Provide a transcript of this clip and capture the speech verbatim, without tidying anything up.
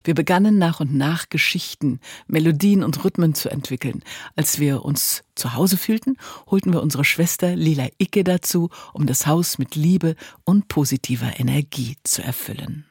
Wir begannen nach und nach Geschichten, Melodien und Rhythmen zu entwickeln. Als wir uns zu Hause fühlten, holten wir unsere Schwester Lila Icke dazu, um das Haus mit Liebe und positiver Energie zu erfüllen.